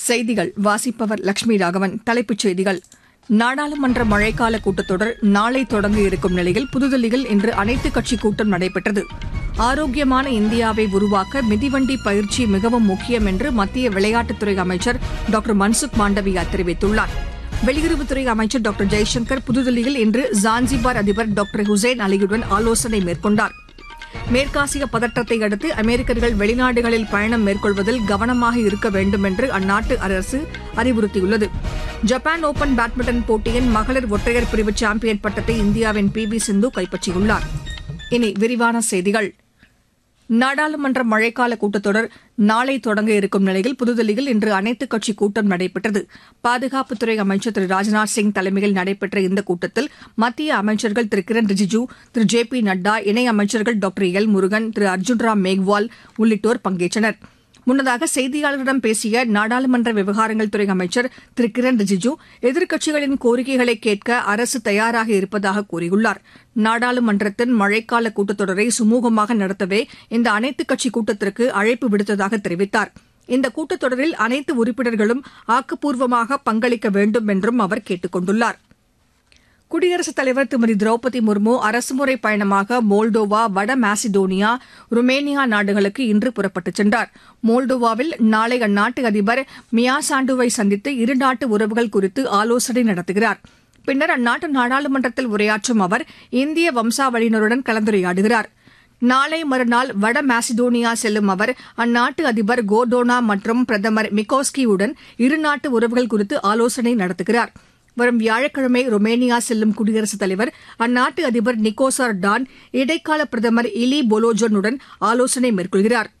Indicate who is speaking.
Speaker 1: செய்திகள் வாசிப்பவர் லட்சுமி ராகவன். தலைப்புச் செய்திகள். நாடாளுமன்ற மழைக்கால கூட்டத்தொடர் நாளை தொடங்க இருக்கும் நிலையில் புதுதில்லியில் இன்று அனைத்துக் கட்சிக் கூட்டம் நடைபெற்றது. ஆரோக்கியமான இந்தியாவை உருவாக்க மிதிவண்டி பயிற்சி மிகவும் முக்கியம் என்று மத்திய விளையாட்டுத்துறை அமைச்சர் டாக்டர் மன்சுக் மாண்டவியா தெரிவித்துள்ளார். வெளியுறவுத்துறை அமைச்சர் டாக்டர் ஜெய்சங்கர் புதுதில்லியில் இன்று ஜான்சிபார் அதிபர் டாக்டர் ஹுசைன் அலியுடன் ஆலோசனை மேற்கொண்டார். மேற்காசிய பதற்றத்தை அடுத்து அமெரிக்கர்கள் வெளிநாடுகளில் பயணம் மேற்கொள்வதில் கவனமாக இருக்க வேண்டும் என்று அந்நாட்டு அரசு அறிவுறுத்தியுள்ளது. ஜப்பான் ஓபன் பேட்மிண்டன் போட்டியின் மகளிர் ஒற்றையர் பிரிவு சாம்பியன் பட்டத்தை இந்தியாவின் பி.வி. சிந்து கைப்பற்றியுள்ளார். இனி விரிவான செய்திகள். நாடாளுமன்ற மழைக்கால கூட்டத்தொடர் நாளை தொடங்க இருக்கும் நிலையில் புதுதில்லியில் இன்று அனைத்துக் கட்சிக் கூட்டம் நடைபெற்றது. பாதுகாப்புத்துறை அமைச்சர் திரு ராஜ்நாத் சிங் தலைமையில் நடைபெற்ற இந்த கூட்டத்தில் மத்திய அமைச்சர்கள் திரு கிரண் ரிஜிஜூ, திரு JP. Nadda, இணையமைச்சர்கள் doctor L. Murugan, திரு அர்ஜுன் ராம் மேக்வால் உள்ளிட்டோர் பங்கேற்றனர். முன்னதாக செய்தியாளர்களிடம் பேசிய நாடாளுமன்ற விவகாரங்கள் துறை அமைச்சர் திரு கிரண் ரிஜிஜூ, எதிர்க்கட்சிகளின் கோரிக்கைகளை கேட்க அரசு தயாராக இருப்பதாக கூறியுள்ளார். நாடாளுமன்றத்தின் மழைக்கால கூட்டத்தொடரை சுமூகமாக நடத்தவே இந்த அனைத்துக் கட்சிக் கூட்டத்திற்கு அழைப்பு விடுத்ததாக தெரிவித்தார். இந்த கூட்டத்தொடரில் அனைத்து உறுப்பினர்களும் ஆக்கப்பூர்வமாக பங்களிக்க வேண்டும் என்றும் அவர் கேட்டுக் கொண்டுள்ளார். குடியரசுத் தலைவர் திருமதி திரௌபதி முர்மு அரசுமுறை பயணமாக மோல்டோவா, வட மாசிடோனியா, ருமேனியா நாடுகளுக்கு இன்று புறப்பட்டுச் சென்றார். மோல்டோவாவில் நாளை அந்நாட்டு அதிபர் மியாசாண்டுவை சந்தித்து இருநாட்டு உறவுகள் குறித்து ஆலோசனை நடத்துகிறார். பின்னர் அந்நாட்டு நாடாளுமன்றத்தில் உரையாற்றும் அவர் இந்திய வம்சாவளியினருடன் கலந்துரையாடுகிறார். நாளை மறுநாள் வட மாசிடோனியா செல்லும் அவர் அந்நாட்டு அதிபர் கோர்டோனா மற்றும் பிரதமர் மிகோஸ்கியுடன் இருநாட்டு உறவுகள் குறித்து ஆலோசனை நடத்துகிறார். வரும் வியாழக்கிழமை ருமேனியா செல்லும் குடியரசுத் தலைவர் அந்நாட்டு அதிபர் நிக்கோசார் டான், இடைக்கால பிரதமர் இலி பொலோஜனுடன் ஆலோசனை மேற்கொள்கிறார்.